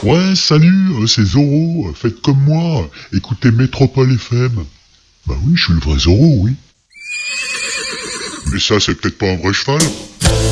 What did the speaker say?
Ouais, salut, c'est Zoro, faites comme moi, écoutez Métropole FM. Bah oui, je suis le vrai Zoro, oui. Mais ça, c'est peut-être pas un vrai cheval.